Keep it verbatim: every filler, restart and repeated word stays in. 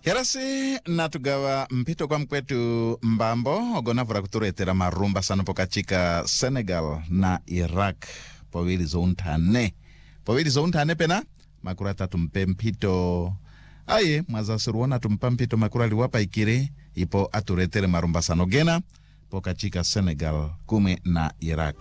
Herasi natugawa mpito kwa mkwetu mbambo ogonavura kuturetera marumba sana pokachika Senegal na Iraq powili zountane powili zountane pena makura tatu mpe mpito aye mwazasuruona tumpa mpito makura liwapa ikire ipo aturetere marumba sana gena pokachika Senegal kume na Iraq.